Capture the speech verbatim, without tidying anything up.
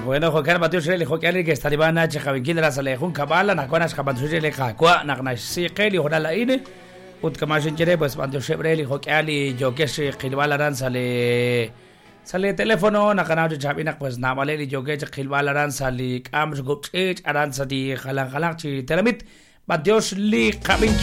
Bueno, Joker Matius le Joker que está libana Chekhavinkil la sale jun kabala na konas kabantuji le khakwa na na siqeli hora ine ut kamashin jere pues Matius Shebreli Joker yo que se khilbala ran sale sale teléfono na kana chabina pues na maleli yo que khilbala ran sale kamsh gupch aran sadi khalan khalan chi teramit Matius li khabin